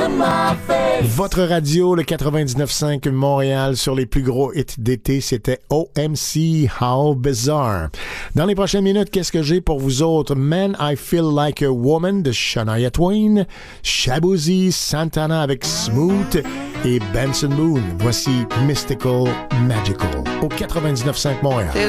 Votre radio, le 99.5 Montréal, sur les plus gros hits d'été, c'était OMC, How Bizarre. Dans les prochaines minutes, qu'est-ce que j'ai pour vous autres? Man, I Feel Like a Woman de Shania Twain, Shaboozey, Santana avec Smooth et Benson Moon. Voici Mystical Magical au 99.5 Montréal.